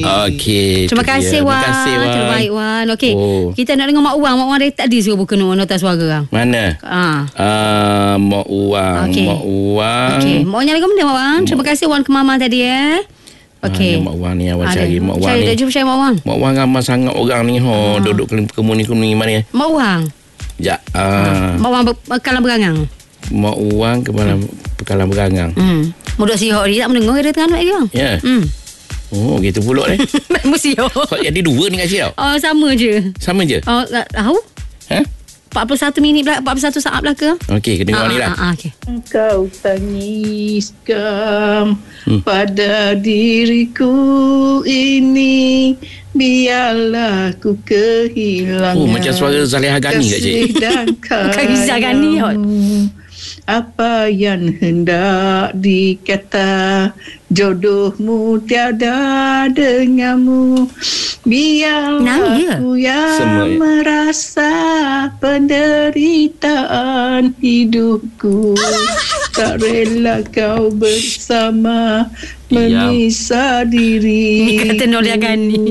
Okey. Terima kasih Wan. Terbaik Wan. Okey. Kita nak dengar Mak Wan. Mak Wan dari tadi suruh buka nota suara. Mana? Mak Wan. Okey. Mak Wan. Okey. Mak Wan nyala kemudian Mak Wan. Terima kasih Wan ke Mama tadi Okey. Mak Wan ni awak cari. Mak Wan ni. Jumpa saya Mak Wan. Mak Wan ramai sangat orang ni. Duduk kemuning-kemuning mana. Mak Wan. Sekejap. Mak Wan Kalang Berangang. Mak Wan kepala Pekalang Berangang. Mudah sihat dia tak mendengar dia tengah anak dia. Ya. Oh, gitu pula ni. Mesti Kau jadi dua ni kat sini tau. Sama je. Sama je? Tahu? 41 minit 41 saat belaka. Okey, dengar ni lah. Okey. Engkau tangiskan pada diriku ini, biarlah ku kehilangan. Macam suara Zaliha Ghani kat cik. Zaliha Ghani. Apa yang hendak dikata, jodohmu tiada denganmu. Biarlah aku yang merasa penderitaan hidupku. Tak rela kau bersama, memisah diri. Ini kata Nolia Ghani.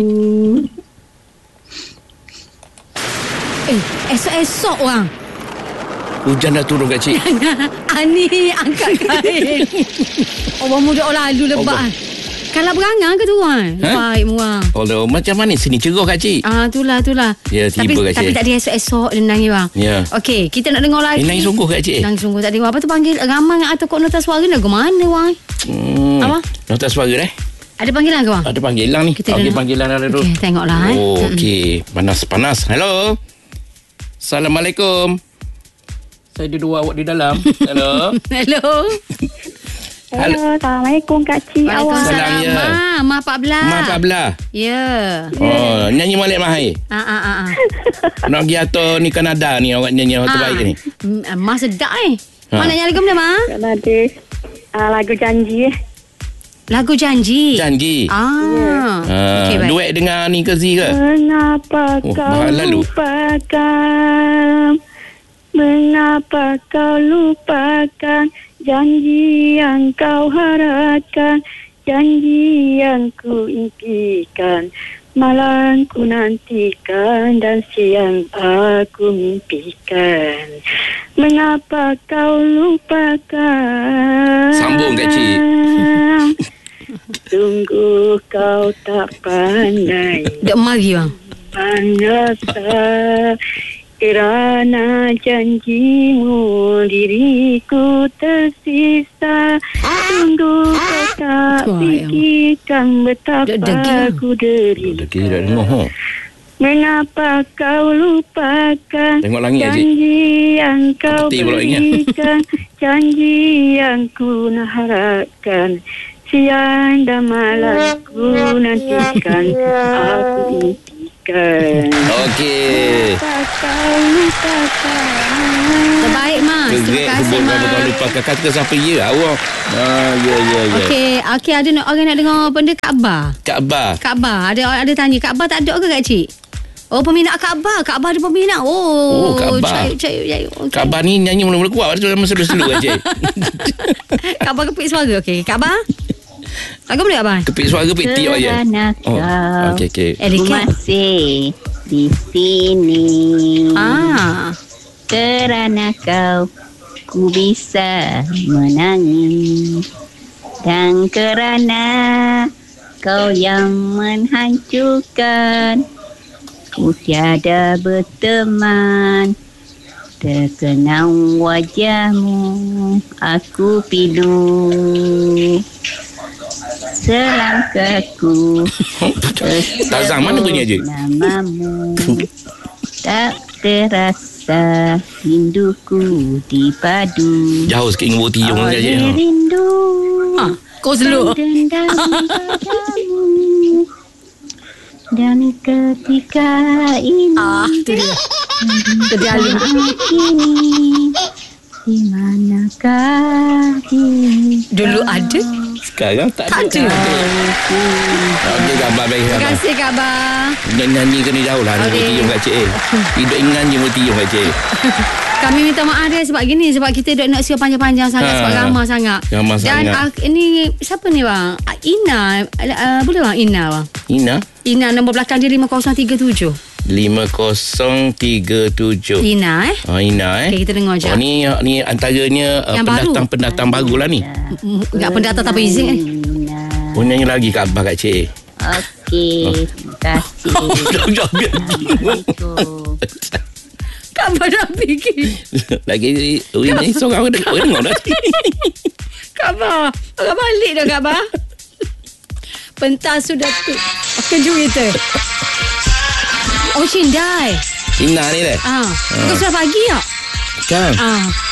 Esok-esok orang hujan dah turun kat cik. Ani angkat kain. Orang muda orang lalu lebat. Kalau berangang ke tu kan? Baik muang. Oh, macam mana sini cerah kat cik? Itulah. Ya, tiba kat cik. Tapi tak ada esok-esok dia nangis bang. Ya. Okey, kita nak dengar lagi. Nangis sungguh kat cik? Nangis sungguh. Tak ada apa tu panggil ramai atau kok nota suara lagu mana bang? Apa? Nota suara Ada panggilan ke bang? Ada panggilan ni. Okey, panggilan ada tu. Okey, tengoklah. Okey, panas. Hello. Assalamualaikum. Saya duduk awak di dalam. Hello. Hello. Assalamualaikum Kak Cik. Waalaikumsalam. Ya. Ma 14. Ma 14. Ya. Nyanyi Malik Mahir. Nak pergi atau ni Kanada ni awak nyanyi terbaik ni. Ma sedap Mana nyanyi lagu mana Ma? Kanada. Lagu Janji. Lagu Janji. Okay, duet dengan ni ke Z ke? Mengapa kau lupakan? Mengapa kau lupakan janji yang kau harapkan, janji yang ku impikan, malam ku nantikan dan siang aku mimpikan. Mengapa kau lupakan? Sambung Kak Cik. Sungguh kau tak pandai. Dek mari bang. Panasa kerana janjimu diriku tersisa. Sungguh kau tak fikirkan betapa ku derita. Mengapa kau lupakan janji yang kau berikan, janji yang ku harapkan, siang dan malam ku nantikan, aku impikan. Okey. Terbaik Mas. Terima kasih Mas. Kau lupakan kata siapa ya awak. Ya. Okey, ada orang nak dengar benda Kaabah. Kaabah. Ada tanya Kaabah tak ada ke Kak Cik? Oh, peminat Kaabah ada peminat. Kaabah. Okay. Kaabah ni nyanyi mula-mula kuat. Lepas tu dalam selu-selu Kak Cik. Kaabah kepik suara. Okey, Kaabah. Lagu boleh abang? Kepik suara kepik tiap je. Okey. Ku masih di sini. Kerana kau ku bisa menangis, dan kerana kau yang menghancurkan, ku tiada berteman. Terkenang wajahmu aku pilu, selangkahku Tazam mana bunyi aje? Namamu tak terasa, rinduku dipadu. Jauh sikit ingin buat tiung saja. Rindu. Kau slow. Dan ketika ini itu dia. Terjalin kini, di manakah dia? Dulu ada, sekarang tak ada. Okey, Kak Abah baik. Terima kasih Kak Abah. Nyanyi ke ni jauh lah. Nak buat tiung Kak Cik. Hidup ingat je buat tiung Kak Cik. Kami minta maaf dia sebab gini. Sebab kita duk nak siap panjang-panjang sangat. Sebab ramah sangat. Ramah Dan sangat. ini siapa ni bang? Ina. Boleh bang Ina bang? Ina nombor belakang dia 5037. 5037. Ina Ina Okay, kita dengar je. ni antaranya pendatang baru lah ni. Tak pendatang tanpa izin ni. Oh, nyanyi lagi Kak Abah, Kak Cik. Okey, terima kasih. Assalamualaikum. Kak Abah dah fikir. Lagi ni seorang orang dengar dah. Kak Abah balik dah Kak Abah. Pentas sudah tu. Kejut kita. Oh, Shindai. Ina ni dah. Bukan sudah pagi tak? Kan?